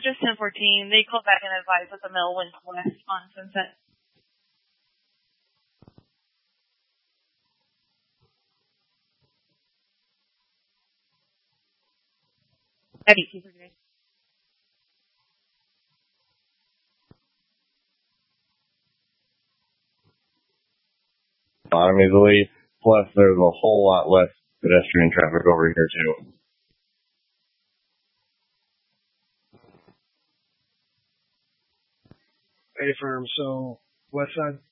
Just 1014. They called back and advised that the mill went west on Sunset. Eddie, keep it. Bottom easily. Plus, there's a whole lot less pedestrian traffic over here, too. Affirm. So, west side?